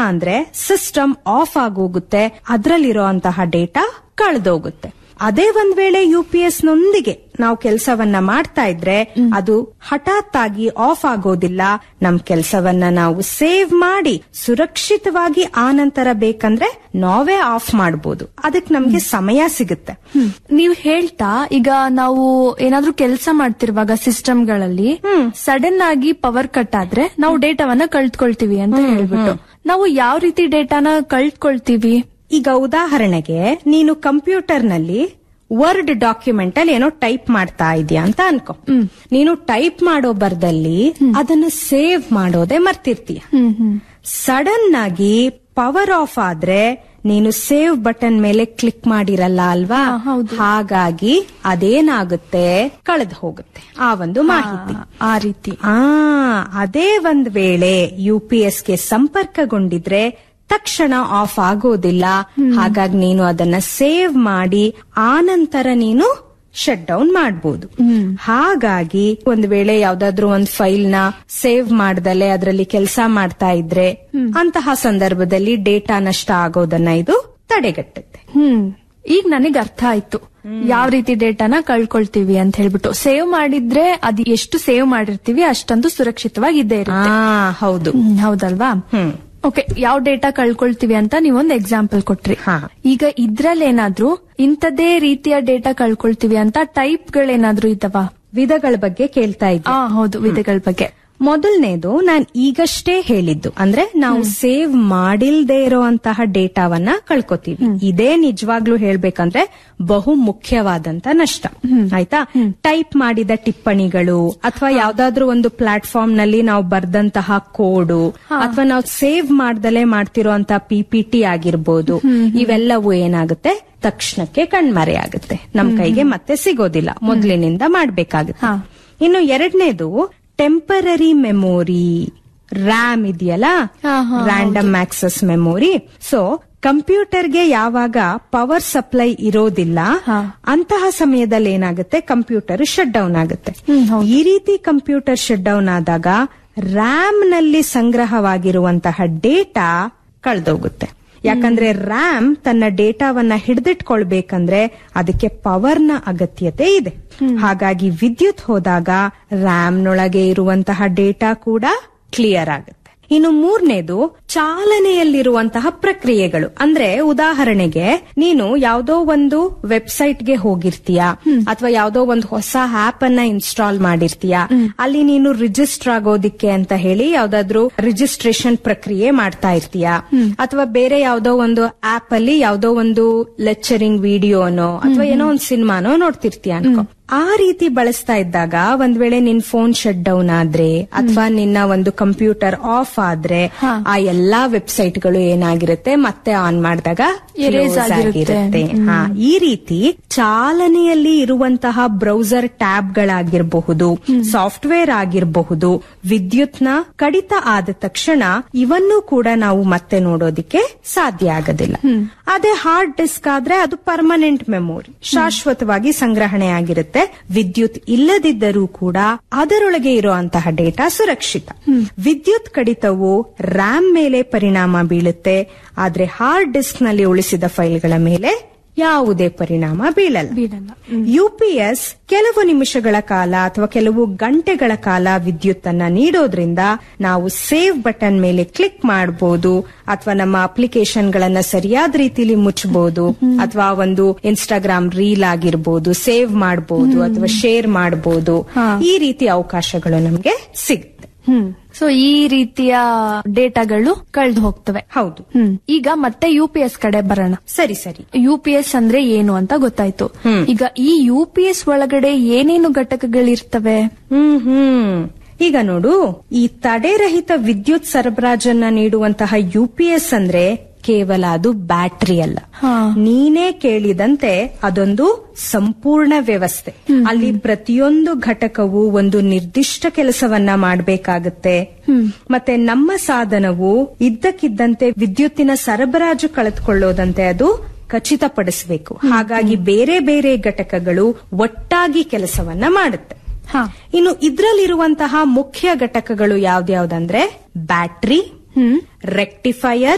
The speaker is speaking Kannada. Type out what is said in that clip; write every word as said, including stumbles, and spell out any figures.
ಅಂದ್ರೆ ಸಿಸ್ಟಮ್ ಆಫ್ ಆಗೋಗುತ್ತೆ, ಅದರಲ್ಲಿರುವಂತಹ ಡೇಟಾ ಕಳೆದೋಗುತ್ತೆ. ಅದೇ ಒಂದ್ ವೇಳೆ ಯು ಪಿ ಎಸ್ ನೊಂದಿಗೆ ನಾವು ಕೆಲಸವನ್ನ ಮಾಡ್ತಾ ಇದ್ರೆ ಅದು ಹಠಾತ್ ಆಗಿ ಆಫ್ ಆಗೋದಿಲ್ಲ. ನಮ್ ಕೆಲಸವನ್ನ ನಾವು ಸೇವ್ ಮಾಡಿ ಸುರಕ್ಷಿತವಾಗಿ ಆನಂತರ ಬೇಕಂದ್ರೆ ನಾವೇ ಆಫ್ ಮಾಡಬಹುದು. ಅದಕ್ಕೆ ನಮ್ಗೆ ಸಮಯ ಸಿಗುತ್ತೆ. ನೀವು ಹೇಳ್ತಾ ಈಗ ನಾವು ಏನಾದ್ರೂ ಕೆಲಸ ಮಾಡ್ತಿರುವಾಗ ಸಿಸ್ಟಮ್ಗಳಲ್ಲಿ ಸಡನ್ ಆಗಿ ಪವರ್ ಕಟ್ ಆದ್ರೆ ನಾವು ಡೇಟಾವನ್ನ ಕಳ್ಕೊಳ್ತೀವಿ ಅಂತ ಹೇಳ್ಬಿಟ್ಟು, ನಾವು ಯಾವ ರೀತಿ ಡೇಟಾನ ಕಳ್ಕೊಳ್ತೀವಿ? ಈಗ ಉದಾಹರಣೆಗೆ ನೀನು ಕಂಪ್ಯೂಟರ್ ನಲ್ಲಿ ವರ್ಡ್ ಡಾಕ್ಯುಮೆಂಟ್ ಅಲ್ಲಿ ಏನೋ ಟೈಪ್ ಮಾಡ್ತಾ ಇದೀಯಾ ಅಂತ ಅನ್ಕೋ. ನೀನು ಟೈಪ್ ಮಾಡೋ ಬರ್ದಲ್ಲಿ ಅದನ್ನ ಸೇವ್ ಮಾಡೋದೇ ಮರ್ತಿರ್ತೀಯ. ಸಡನ್ ಆಗಿ ಪವರ್ ಆಫ್ ಆದ್ರೆ ನೀನು ಸೇವ್ ಬಟನ್ ಮೇಲೆ ಕ್ಲಿಕ್ ಮಾಡಿರಲ್ಲ ಅಲ್ವಾ? ಹಾಗಾಗಿ ಅದೇನಾಗುತ್ತೆ, ಕಳೆದು ಹೋಗುತ್ತೆ ಆ ಒಂದು ಮಾಹಿತಿ. ಆ ರೀತಿ ಆ ಅದೇ ಒಂದ್ ವೇಳೆ ಯು ಪಿ ಎಸ್ ಗೆ ಸಂಪರ್ಕಗೊಂಡಿದ್ರೆ ತಕ್ಷಣ ಆಫ್ ಆಗೋದಿಲ್ಲ. ಹಾಗಾಗಿ ನೀನು ಅದನ್ನ ಸೇವ್ ಮಾಡಿ ಆನಂತರ ನೀನು ಶಟ್ ಡೌನ್ ಮಾಡಬಹುದು. ಹಾಗಾಗಿ ಒಂದ್ ವೇಳೆ ಯಾವ್ದಾದ್ರು ಒಂದ್ ಫೈಲ್ ನ ಸೇವ್ ಮಾಡ್ದಲೆ ಅದರಲ್ಲಿ ಕೆಲಸ ಮಾಡ್ತಾ ಇದ್ರೆ ಅಂತಹ ಸಂದರ್ಭದಲ್ಲಿ ಡೇಟಾ ನಷ್ಟ ಆಗೋದನ್ನ ಇದು ತಡೆಗಟ್ಟುತ್ತೆ. ಹ್ಮ್ ಈಗ ನನಗೆ ಅರ್ಥ ಆಯ್ತು ಯಾವ ರೀತಿ ಡೇಟಾನ ಕಳ್ಕೊಳ್ತೀವಿ ಅಂತ ಹೇಳ್ಬಿಟ್ಟು. ಸೇವ್ ಮಾಡಿದ್ರೆ ಅದು ಎಷ್ಟು ಸೇವ್ ಮಾಡಿರ್ತೀವಿ ಅಷ್ಟೊಂದು ಸುರಕ್ಷಿತವಾಗಿ ಇದ್ದೇ ಇರುತ್ತೆ. ಹೌದು, ಹೌದಲ್ವಾ? ಓಕೆ, ಯಾವ ಡೇಟಾ ಕಳ್ಕೊಳ್ತೀವಿ ಅಂತ ನೀವೊಂದು ಎಕ್ಸಾಂಪಲ್ ಕೊಟ್ರಿ. ಈಗ ಇದ್ರಲ್ಲೇನಾದ್ರೂ ಇಂಥದೇ ರೀತಿಯ ಡೇಟಾ ಕಳ್ಕೊಳ್ತೀವಿ ಅಂತ ಟೈಪ್ ಗಳೇನಾದ್ರೂ ಇದಾವ? ವಿಧಗಳ ಬಗ್ಗೆ ಕೇಳ್ತಾ ಇದ್ದೆ. ಹೌದು, ವಿಧಗಳ ಬಗ್ಗೆ. ಮೊದಲನೇದು ನಾನ್ ಈಗಷ್ಟೇ ಹೇಳಿದ್ದು, ಅಂದ್ರೆ ನಾವು ಸೇವ್ ಮಾಡಿಲ್ದೇ ಇರೋಂತಹ ಡೇಟಾವನ್ನ ಕಳ್ಕೊತೀವಿ. ಇದೇ ನಿಜವಾಗ್ಲೂ ಹೇಳ್ಬೇಕಂದ್ರೆ ಬಹು ಮುಖ್ಯವಾದಂತ ನಷ್ಟ. ಆಯ್ತಾ? ಟೈಪ್ ಮಾಡಿದ ಟಿಪ್ಪಣಿಗಳು ಅಥವಾ ಯಾವ್ದಾದ್ರು ಒಂದು ಪ್ಲಾಟ್ಫಾರ್ಮ್ ನಲ್ಲಿ ನಾವು ಬರ್ದಂತಹ ಕೋಡು ಅಥವಾ ನಾವು ಸೇವ್ ಮಾಡ್ದಲೇ ಮಾಡ್ತಿರೋಂತಹ ಪಿ ಪಿ ಟಿ ಆಗಿರ್ಬೋದು, ಇವೆಲ್ಲವೂ ಏನಾಗುತ್ತೆ, ತಕ್ಷಣಕ್ಕೆ ಕಣ್ಮರೆ ಆಗುತ್ತೆ, ನಮ್ ಕೈಗೆ ಮತ್ತೆ ಸಿಗೋದಿಲ್ಲ, ಮೊದಲಿನಿಂದ ಮಾಡ್ಬೇಕಾಗುತ್ತೆ. ಇನ್ನು ಎರಡನೇದು ಟೆಂಪರರಿ ಮೆಮೊರಿ, ರ್ಯಾಮ್ ಇದೆಯಲ್ಲ, ರ್ಯಾಂಡಮ್ ಆಕ್ಸೆಸ್ ಮೆಮೊರಿ. ಸೊ ಕಂಪ್ಯೂಟರ್ಗೆ ಯಾವಾಗ ಪವರ್ ಸಪ್ಲೈ ಇರೋದಿಲ್ಲ ಅಂತಹ ಸಮಯದಲ್ಲಿ ಏನಾಗುತ್ತೆ, ಕಂಪ್ಯೂಟರ್ ಶಟ್ ಡೌನ್ ಆಗುತ್ತೆ. ಈ ರೀತಿ ಕಂಪ್ಯೂಟರ್ ಶಟ್ ಡೌನ್ ಆದಾಗ ರ್ಯಾಮ್ ನಲ್ಲಿ ಸಂಗ್ರಹವಾಗಿರುವಂತಹ ಡೇಟಾ ಕಳೆದೋಗುತ್ತೆ. ಯಾಕಂದ್ರೆ ರ್ಯಾಮ್ ತನ್ನ ಡೇಟಾವನ್ನ ಹಿಡಿದಿಟ್ಕೊಳ್ಬೇಕಂದ್ರೆ ಅದಕ್ಕೆ ಪವರ್ನ ಅಗತ್ಯತೆ ಇದೆ. ಹಾಗಾಗಿ ವಿದ್ಯುತ್ ಹೋದಾಗ ರ್ಯಾಮ್ನೊಳಗೆ ಇರುವಂತಹ ಡೇಟಾ ಕೂಡ ಕ್ಲಿಯರ್ ಆಗುತ್ತೆ. ಇನ್ನು ಮೂರನೇದು ಚಾಲನೆಯಲ್ಲಿರುವಂತಹ ಪ್ರಕ್ರಿಯೆಗಳು. ಅಂದ್ರೆ ಉದಾಹರಣೆಗೆ ನೀನು ಯಾವುದೋ ಒಂದು ವೆಬ್ಸೈಟ್ಗೆ ಹೋಗಿರ್ತೀಯ ಅಥವಾ ಯಾವುದೋ ಒಂದು ಹೊಸ ಆಪ್ ಅನ್ನ ಇನ್ಸ್ಟಾಲ್ ಮಾಡಿರ್ತೀಯ. ಅಲ್ಲಿ ನೀನು ರಿಜಿಸ್ಟರ್ ಆಗೋದಿಕ್ಕೆ ಅಂತ ಹೇಳಿ ಯಾವ್ದಾದ್ರು ರಿಜಿಸ್ಟ್ರೇಷನ್ ಪ್ರಕ್ರಿಯೆ ಮಾಡ್ತಾ ಇರ್ತೀಯ. ಅಥವಾ ಬೇರೆ ಯಾವುದೋ ಒಂದು ಆಪ್ ಅಲ್ಲಿ ಯಾವುದೋ ಒಂದು ಲೆಕ್ಚರಿಂಗ್ ವಿಡಿಯೋನೋ ಅಥವಾ ಏನೋ ಒಂದು ಸಿನಿಮಾನೋ ನೋಡ್ತಿರ್ತೀಯ ಅನ್ಕೋ. ಆ ರೀತಿ ಬಳಸ್ತಾ ಇದ್ದಾಗ ಒಂದ್ ವೇಳೆ ನಿನ್ ಫೋನ್ ಶಟ್ ಡೌನ್ ಆದ್ರೆ ಅಥವಾ ನಿನ್ನ ಒಂದು ಕಂಪ್ಯೂಟರ್ ಆಫ್ ಆದ್ರೆ ಆ ಎಲ್ಲಾ ವೆಬ್ಸೈಟ್ ಗಳು ಏನಾಗಿರುತ್ತೆ, ಮತ್ತೆ ಆನ್ ಮಾಡಿದಾಗ ಎರೇಸ್ ಆಗಿರುತ್ತೆ. ಈ ರೀತಿ ಚಾಲನೆಯಲ್ಲಿ ಇರುವಂತಹ ಬ್ರೌಸರ್ ಟ್ಯಾಬ್ ಗಳಾಗಿರಬಹುದು, ಸಾಫ್ಟ್ವೇರ್ ಆಗಿರಬಹುದು, ವಿದ್ಯುತ್ನ ಕಡಿತ ಆದ ತಕ್ಷಣ ಇವನ್ನು ಕೂಡ ನಾವು ಮತ್ತೆ ನೋಡೋದಿಕ್ಕೆ ಸಾಧ್ಯ ಆಗೋದಿಲ್ಲ. ಅದೇ ಹಾರ್ಡ್ ಡಿಸ್ಕ್ ಆದ್ರೆ ಅದು ಪರ್ಮನೆಂಟ್ ಮೆಮೊರಿ, ಶಾಶ್ವತವಾಗಿ ಸಂಗ್ರಹಣೆ ಆಗಿರುತ್ತೆ. ವಿದ್ಯುತ್ ಇಲ್ಲದಿದ್ದರೂ ಕೂಡ ಅದರೊಳಗೆ ಇರುವಂತಹ ಡೇಟಾ ಸುರಕ್ಷಿತ. ವಿದ್ಯುತ್ ಕಡಿತವು ರ್ಯಾಮ್ ಮೇಲೆ ಪರಿಣಾಮ ಬೀಳುತ್ತೆ, ಆದ್ರೆ ಹಾರ್ಡ್ ಡಿಸ್ಕ್ ನಲ್ಲಿ ಉಳಿಸಿದ ಫೈಲ್ಗಳ ಮೇಲೆ ಯಾವುದೇ ಪರಿಣಾಮ ಬೀಳಲ್ಲ. ಯುಪಿಎಸ್ ಕೆಲವು ನಿಮಿಷಗಳ ಕಾಲ ಅಥವಾ ಕೆಲವು ಗಂಟೆಗಳ ಕಾಲ ವಿದ್ಯುತ್ ಅನ್ನ ನೀಡೋದ್ರಿಂದ ನಾವು ಸೇವ್ ಬಟನ್ ಮೇಲೆ ಕ್ಲಿಕ್ ಮಾಡಬಹುದು, ಅಥವಾ ನಮ್ಮ ಅಪ್ಲಿಕೇಶನ್ ಗಳನ್ನ ಸರಿಯಾದ ರೀತಿಲಿ ಮುಚ್ಚಬಹುದು, ಅಥವಾ ಒಂದು ಇನ್ಸ್ಟಾಗ್ರಾಮ್ ರೀಲ್ ಆಗಿರ್ಬೋದು ಸೇವ್ ಮಾಡಬಹುದು ಅಥವಾ ಶೇರ್ ಮಾಡಬಹುದು. ಈ ರೀತಿ ಅವಕಾಶಗಳು ನಮ್ಗೆ ಸಿಗುತ್ತೆ. ಹ್ಮ್ ಸೊ ಈ ರೀತಿಯ ಡೇಟಾಗಳು ಕಳೆದು ಹೋಗ್ತವೆ. ಹೌದು. ಹ್ಮ್ ಈಗ ಮತ್ತೆ ಯು ಪಿ ಎಸ್ ಕಡೆ ಬರೋಣ. ಸರಿ ಸರಿ ಯು ಪಿ ಎಸ್ ಅಂದ್ರೆ ಏನು ಅಂತ ಗೊತ್ತಾಯ್ತು. ಈಗ ಈ ಯು ಪಿ ಎಸ್ ಒಳಗಡೆ ಏನೇನು ಘಟಕಗಳಿರ್ತವೆ? ಹ್ಮ್ ಹ್ಮ್ ಈಗ ನೋಡು, ಈ ತಡೆರಹಿತ ವಿದ್ಯುತ್ ಸರಬರಾಜನ್ನ ನೀಡುವಂತಹ ಯು ಪಿ ಎಸ್ ಅಂದ್ರೆ ಕೇವಲ ಅದು ಬ್ಯಾಟರಿ ಅಲ್ಲ, ನೀನೇ ಕೇಳಿದಂತೆ ಅದೊಂದು ಸಂಪೂರ್ಣ ವ್ಯವಸ್ಥೆ. ಅಲ್ಲಿ ಪ್ರತಿಯೊಂದು ಘಟಕವು ಒಂದು ನಿರ್ದಿಷ್ಟ ಕೆಲಸವನ್ನ ಮಾಡಬೇಕಾಗುತ್ತೆ. ಮತ್ತೆ ನಮ್ಮ ಸಾಧನವು ಇದ್ದಕ್ಕಿದ್ದಂತೆ ವಿದ್ಯುತ್ತಿನ ಸರಬರಾಜು ಕಳೆದುಕೊಳ್ಳೋದಂತೆ ಅದು ಖಚಿತಪಡಿಸಬೇಕು. ಹಾಗಾಗಿ ಬೇರೆ ಬೇರೆ ಘಟಕಗಳು ಒಟ್ಟಾಗಿ ಕೆಲಸವನ್ನ ಮಾಡುತ್ತೆ. ಇನ್ನು ಇದ್ರಲ್ಲಿರುವಂತಹ ಮುಖ್ಯ ಘಟಕಗಳು ಯಾವ್ದ್ಯಾವ್ದಂದ್ರೆ ಬ್ಯಾಟರಿ, ರೆಕ್ಟಿಫೈಯರ್,